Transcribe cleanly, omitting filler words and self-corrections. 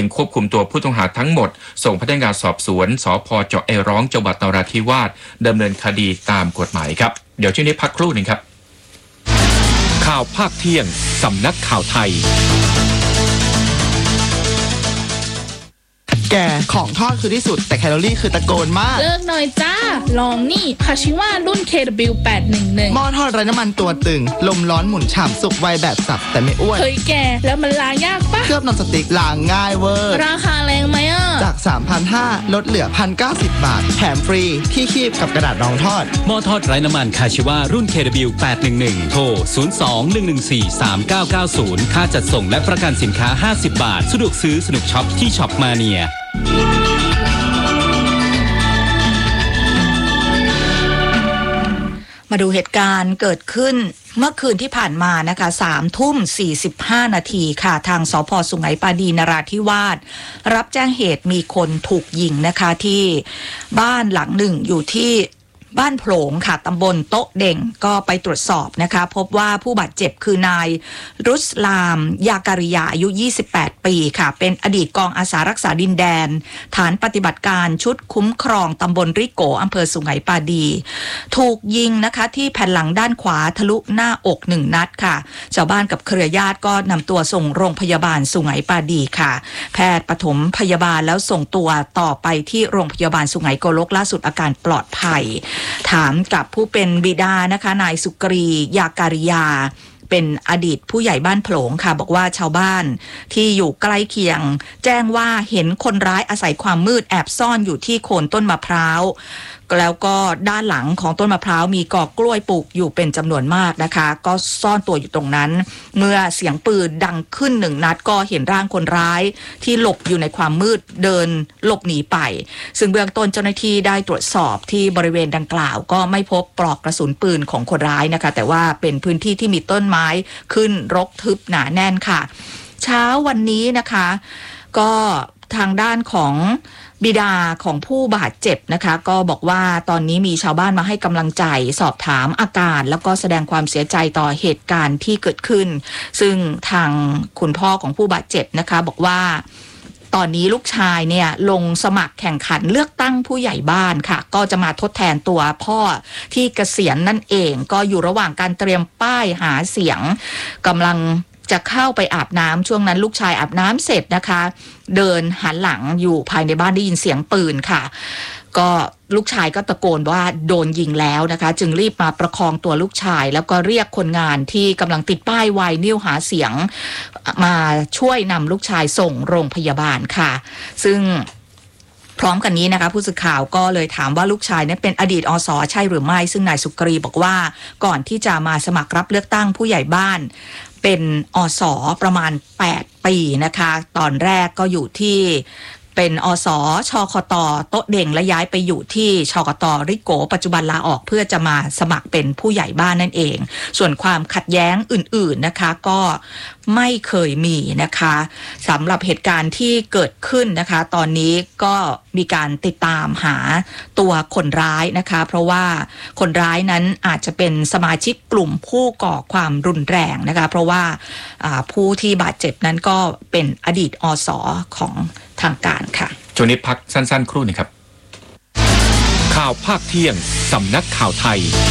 ควบคุมตัวผู้ต้องหาทั้งหมดส่งพนักงานสอบสวนสภ.เจาะไอร้องจังหวัดนราธิวาสดำเนินคดีตามกฎหมายครับเดี๋ยวช่วงนี้พักครู่หนึ่งครับข่าวภาคเที่ยงสำนักข่าวไทยแกของทอดคือที่สุดแต่แคลอรี่คือตะโกนมากเลิกหน่อยจ้าลองนี่คาชิว่ารุ่น KW811 หม้อทอดไร้น้ำมันตัวตึงลมร้อนหมุนฉ่ำสุกไวแบบสับแต่ไม่อ้วนเฮ้ยแกแล้วมันล้างยากปะเคลือบนอนสติ๊กล้างง่ายเวอร์ราคาแรงไหมอ่ะจาก 3,500 ลดเหลือ 1,090 บาทแถมฟรีที่คีบกับกระดาษรองทอดหม้อทอดไร้น้ำมันคาชิว่ารุ่น KW811 โทร 02-114-3990 ค่าจัดส่งและประกันสินค้า50 บาทสะดวกซื้อสนุกช็อปที่ช็อปมาเนียมาดูเหตุการณ์เกิดขึ้นเมื่อคืนที่ผ่านมานะคะ3:45 นาทีค่ะทางสภ.สุไหงปาดีนราธิวาสรับแจ้งเหตุมีคนถูกยิงนะคะที่บ้านหลังหนึ่งอยู่ที่บ้านโผลงค่ะตำบลโต๊ะเด่งก็ไปตรวจสอบนะคะพบว่าผู้บาดเจ็บคือนายรุสลามยาการิยาอายุ28ปีค่ะเป็นอดีตกองอาสารักษาดินแดนฐานปฏิบัติการชุดคุ้มครองตำบลริโกอำเภอสุไหงปาดีถูกยิงนะคะที่แผ่นหลังด้านขวาทะลุหน้าอก1นัดค่ะชาวบ้านกับเครือญาติก็นำตัวส่งโรงพยาบาลสุไหงปาดีค่ะแพทย์ปฐมพยาบาลแล้วส่งตัวต่อไปที่โรงพยาบาลสุไหงโกลกล่าสุดอาการปลอดภัยถามกับผู้เป็นบิดานะคะนายสุกรียาการิยาเป็นอดีตผู้ใหญ่บ้านโผลงค่ะบอกว่าชาวบ้านที่อยู่ใกล้เคียงแจ้งว่าเห็นคนร้ายอาศัยความมืดแอบซ่อนอยู่ที่โคนต้นมะพร้าวแล้วก็ด้านหลังของต้นมะพร้าวมีกอกล้วยปลูกอยู่เป็นจำนวนมากนะคะก็ซ่อนตัวอยู่ตรงนั้นเมื่อเสียงปืนดังขึ้น1นัดก็เห็นร่างคนร้ายที่หลบอยู่ในความมืดเดินหลบหนีไปซึ่งเบื้องต้นเจ้าหน้าที่ได้ตรวจสอบที่บริเวณดังกล่าวก็ไม่พบปลอกกระสุนปืนของคนร้ายนะคะแต่ว่าเป็นพื้นที่ที่มีต้นไม้ขึ้นรกทึบหนาแน่นค่ะเช้าวันนี้นะคะก็ทางด้านของบิดาของผู้บาดเจ็บนะคะก็บอกว่าตอนนี้มีชาวบ้านมาให้กำลังใจสอบถามอาการแล้วก็แสดงความเสียใจต่อเหตุการณ์ที่เกิดขึ้นซึ่งทางคุณพ่อของผู้บาดเจ็บนะคะบอกว่าตอนนี้ลูกชายเนี่ยลงสมัครแข่งขันเลือกตั้งผู้ใหญ่บ้านค่ะก็จะมาทดแทนตัวพ่อที่เกษียณนั่นเองก็อยู่ระหว่างการเตรียมป้ายหาเสียงกำลังจะเข้าไปอาบน้ำช่วงนั้นลูกชายอาบน้ำเสร็จนะคะเดินหันหลังอยู่ภายในบ้านได้ยินเสียงปืนค่ะก็ลูกชายก็ตะโกนว่าโดนยิงแล้วนะคะจึงรีบมาประคองตัวลูกชายแล้วก็เรียกคนงานที่กำลังติดป้ายไวนิลหาเสียงมาช่วยนำลูกชายส่งโรงพยาบาลค่ะซึ่งพร้อมกันนี้นะคะผู้สื่อข่าวก็เลยถามว่าลูกชายนั้นเป็นอดีตอส.ใช่หรือไม่ซึ่งนายสุกรีบอกว่าก่อนที่จะมาสมัครรับเลือกตั้งผู้ใหญ่บ้านเป็นอส.ประมาณ8ปีนะคะตอนแรกก็อยู่ที่เป็นอส.ชคต.โต๊ะเด่งและย้ายไปอยู่ที่ชคต.ริโกปัจจุบันลาออกเพื่อจะมาสมัครเป็นผู้ใหญ่บ้านนั่นเองส่วนความขัดแย้งอื่นๆนะคะก็ไม่เคยมีนะคะสำหรับเหตุการณ์ที่เกิดขึ้นนะคะตอนนี้ก็มีการติดตามหาตัวคนร้ายนะคะเพราะว่าคนร้ายนั้นอาจจะเป็นสมาชิกกลุ่มผู้ก่อความรุนแรงนะคะเพราะว่าผู้ที่บาดเจ็บนั้นก็เป็นอดีตอส.ของทางการค่ะช่วงนี้พักสั้นๆครู่นึงครับข่าวภาคเที่ยงสำนักข่าวไทย